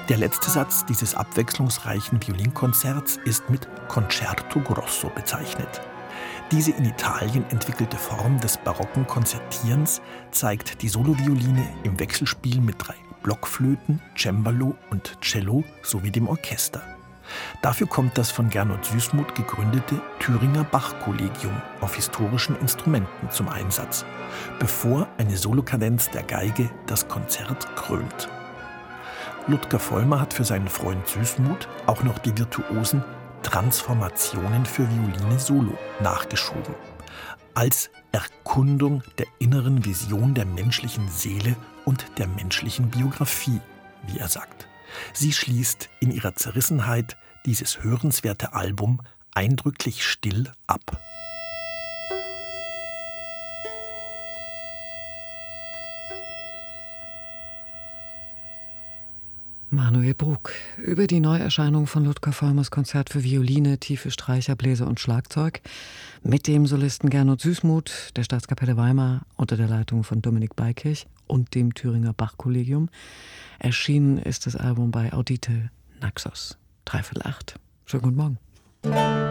Der letzte Satz dieses abwechslungsreichen Violinkonzerts ist mit Concerto Grosso bezeichnet. Diese in Italien entwickelte Form des barocken Konzertierens zeigt die Solovioline im Wechselspiel mit 3 Blockflöten, Cembalo und Cello sowie dem Orchester. Dafür kommt das von Gernot Süßmuth gegründete Thüringer Bach-Kollegium auf historischen Instrumenten zum Einsatz, bevor eine Solokadenz der Geige das Konzert krönt. Ludger Vollmer hat für seinen Freund Süßmuth auch noch die virtuosen Transformationen für Violine solo nachgeschoben, als Erkundung der inneren Vision der menschlichen Seele und der menschlichen Biografie, wie er sagt. Sie schließt in ihrer Zerrissenheit dieses hörenswerte Album eindrücklich still ab. Manuel Brug über die Neuerscheinung von Ludger Vollmers Konzert für Violine, tiefe Streicher, Bläser und Schlagzeug mit dem Solisten Gernot Süßmuth der Staatskapelle Weimar unter der Leitung von Dominik Beikirch und dem Thüringer Bach-Kollegium. Erschienen ist das Album bei Audite Naxos. 7:43. Schönen guten Morgen.